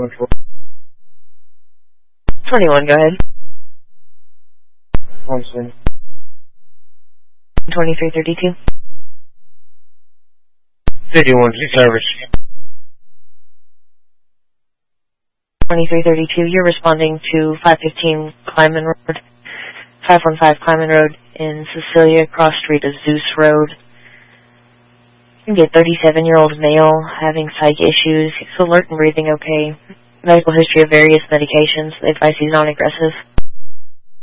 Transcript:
21, go ahead. 2332. 51, service. 2332, you're responding to 515 Kleiman Road, 515 Kleiman Road in Cecilia, cross street of Zeus Road. You can get 37-year-old male having psych issues. He's alert and breathing okay. Medical history of various medications. They advise he's non-aggressive.